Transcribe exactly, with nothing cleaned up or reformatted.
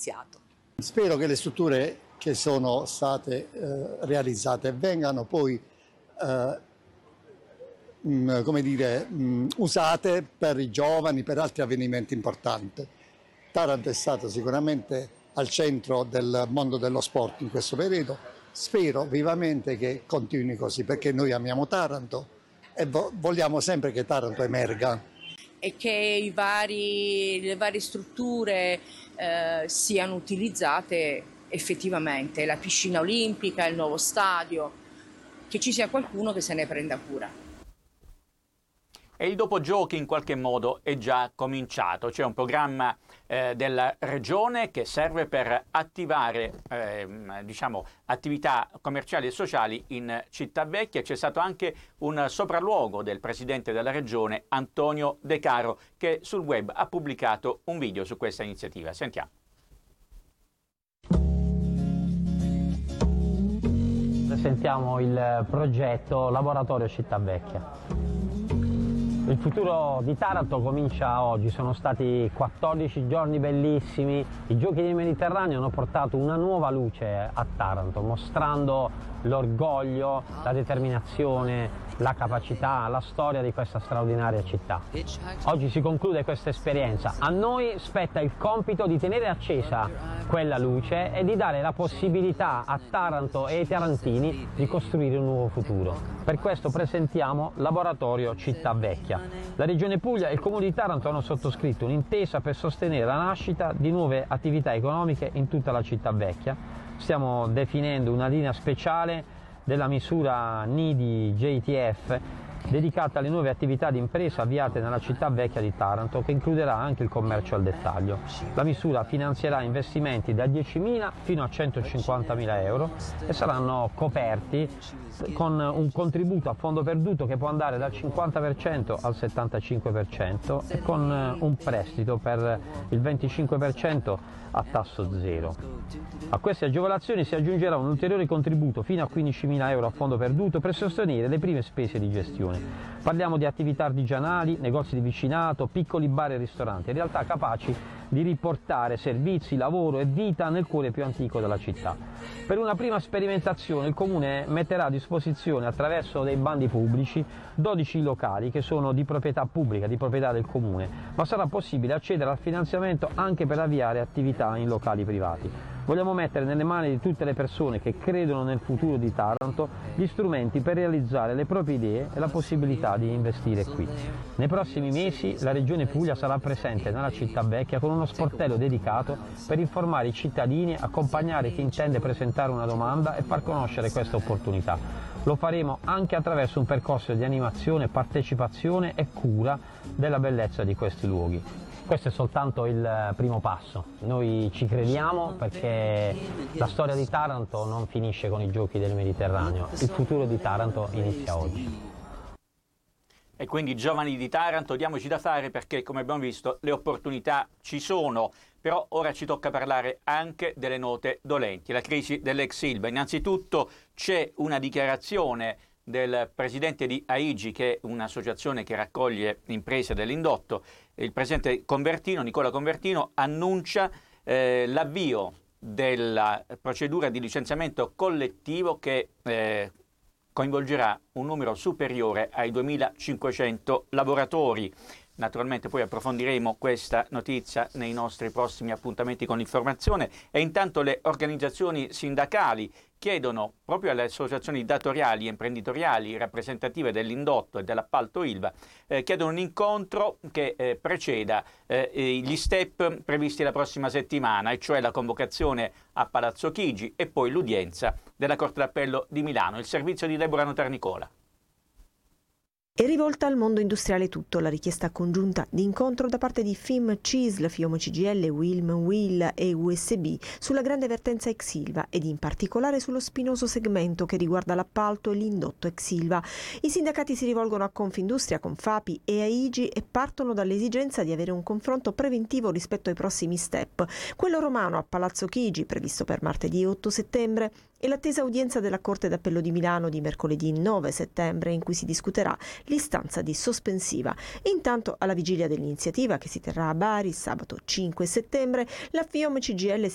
iniziato. Spero che le strutture che sono state eh, realizzate vengano poi eh, mh, come dire, mh, usate per i giovani, per altri avvenimenti importanti. Taranto è stato sicuramente al centro del mondo dello sport in questo periodo. Spero vivamente che continui così, perché noi amiamo Taranto e vo- vogliamo sempre che Taranto emerga. E che i vari, le varie strutture eh, siano utilizzate effettivamente, la piscina olimpica, il nuovo stadio, che ci sia qualcuno che se ne prenda cura. E il dopogiochi in qualche modo è già cominciato. C'è un programma eh, della Regione che serve per attivare eh, diciamo, attività commerciali e sociali in Città Vecchia. C'è stato anche un sopralluogo del Presidente della Regione, Antonio De Caro, che sul web ha pubblicato un video su questa iniziativa. Sentiamo. Presentiamo il progetto Laboratorio Città Vecchia. Il futuro di Taranto comincia oggi, sono stati quattordici giorni bellissimi, i Giochi del Mediterraneo hanno portato una nuova luce a Taranto, mostrando l'orgoglio, la determinazione, la capacità, la storia di questa straordinaria città. Oggi si conclude questa esperienza, a noi spetta il compito di tenere accesa quella luce e di dare la possibilità a Taranto e ai tarantini di costruire un nuovo futuro. Per questo presentiamo Laboratorio Città Vecchia. La Regione Puglia e il Comune di Taranto hanno sottoscritto un'intesa per sostenere la nascita di nuove attività economiche in tutta la Città Vecchia. Stiamo definendo una linea speciale della misura N I D I J T F dedicata alle nuove attività di impresa avviate nella Città Vecchia di Taranto, che includerà anche il commercio al dettaglio. La misura finanzierà investimenti da diecimila fino a centocinquantamila euro e saranno coperti con un contributo a fondo perduto che può andare dal cinquanta per cento al settantacinque per cento e con un prestito per il venticinque per cento a tasso zero. A queste agevolazioni si aggiungerà un ulteriore contributo fino a quindicimila euro a fondo perduto per sostenere le prime spese di gestione. Parliamo di attività artigianali, negozi di vicinato, piccoli bar e ristoranti, in realtà capaci di riportare servizi, lavoro e vita nel cuore più antico della città. Per una prima sperimentazione il Comune metterà a disposizione attraverso dei bandi pubblici dodici locali che sono di proprietà pubblica, di proprietà del Comune, ma sarà possibile accedere al finanziamento anche per avviare attività in locali privati. Vogliamo mettere nelle mani di tutte le persone che credono nel futuro di Taranto gli strumenti per realizzare le proprie idee e la possibilità di investire qui. Nei prossimi mesi la Regione Puglia sarà presente nella Città Vecchia con uno sportello dedicato per informare i cittadini, accompagnare chi intende presentare una domanda e far conoscere questa opportunità. Lo faremo anche attraverso un percorso di animazione, partecipazione e cura della bellezza di questi luoghi. Questo è soltanto il primo passo, noi ci crediamo perché la storia di Taranto non finisce con i Giochi del Mediterraneo, il futuro di Taranto inizia oggi. E quindi giovani di Taranto, diamoci da fare perché, come abbiamo visto, le opportunità ci sono. Però ora ci tocca parlare anche delle note dolenti, la crisi dell'ex Ilva. Innanzitutto c'è una dichiarazione del presidente di A I G I, che è un'associazione che raccoglie imprese dell'indotto. Il presidente Convertino, Nicola Convertino, annuncia eh, l'avvio della procedura di licenziamento collettivo che eh, coinvolgerà un numero superiore ai duemilacinquecento lavoratori. Naturalmente poi approfondiremo questa notizia nei nostri prossimi appuntamenti con l'informazione e intanto le organizzazioni sindacali chiedono proprio alle associazioni datoriali e imprenditoriali rappresentative dell'indotto e dell'appalto Ilva, eh, chiedono un incontro che eh, preceda eh, gli step previsti la prossima settimana, e cioè la convocazione a Palazzo Chigi e poi l'udienza della Corte d'Appello di Milano. Il servizio di Deborah Notarnicola. È rivolta al mondo industriale tutto la richiesta congiunta di incontro da parte di F I M, C I S L, FIOM C G I L, Wilm, Will e U S B sulla grande vertenza ex Ilva ed in particolare sullo spinoso segmento che riguarda l'appalto e l'indotto ex Ilva. I sindacati si rivolgono a Confindustria, Confapi e A I G I e partono dall'esigenza di avere un confronto preventivo rispetto ai prossimi step. Quello romano a Palazzo Chigi, previsto per martedì otto settembre, e l'attesa udienza della Corte d'Appello di Milano di mercoledì nove settembre, in cui si discuterà l'istanza di sospensiva. Intanto, alla vigilia dell'iniziativa che si terrà a Bari sabato cinque settembre, la FIOM C G I L